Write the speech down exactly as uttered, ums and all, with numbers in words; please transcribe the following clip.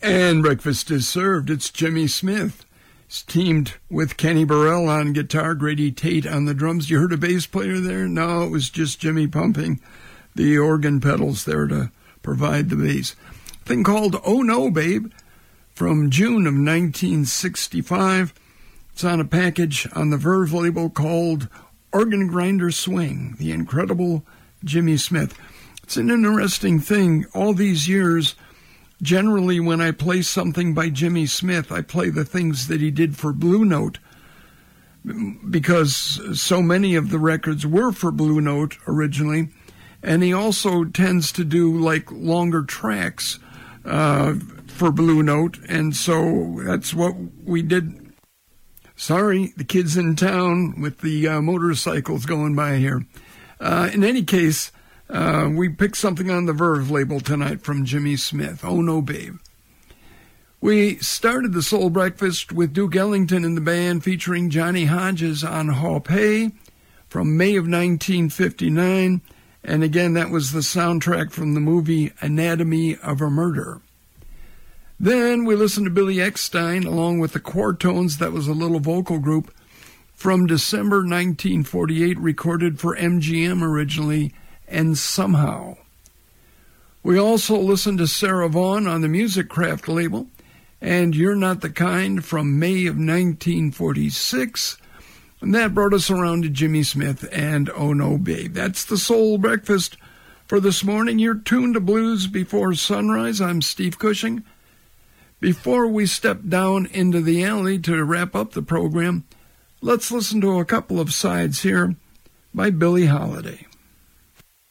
And breakfast is served. It's Jimmy Smith. He's teamed with Kenny Burrell on guitar, Grady Tate on the drums. You heard a bass player there? No, it was just Jimmy pumping the organ pedals there to provide the bass. A thing called Oh No, Babe, from June of nineteen sixty-five. It's on a package on the Verve label called Organ Grinder Swing, the incredible Jimmy Smith. It's an interesting thing. All these years, generally when I play something by Jimmy Smith, I play the things that he did for Blue Note, because so many of the records were for Blue Note originally. And he also tends to do like longer tracks uh, for Blue Note. And so that's what we did. Sorry, the kids in town with the uh, motorcycles going by here. Uh, in any case, uh, we picked something on the Verve label tonight from Jimmy Smith, Oh No, Babe. We started the Soul Breakfast with Duke Ellington and the band featuring Johnny Hodges on Hawp Hay from May of nineteen fifty-nine. And again, that was the soundtrack from the movie Anatomy of a Murder. Then we listened to Billy Eckstine along with the Quartones. That was a little vocal group from December nineteen forty-eight, recorded for M G M originally, and Somehow. We also listened to Sarah Vaughan on the Music Craft label, and You're Not the Kind from May of nineteen forty-six. And that brought us around to Jimmy Smith and Oh No, Babe. That's the Soul Breakfast for this morning. You're tuned to Blues Before Sunrise. I'm Steve Cushing. Before we step down into the alley to wrap up the program, let's listen to a couple of sides here by Billie Holiday.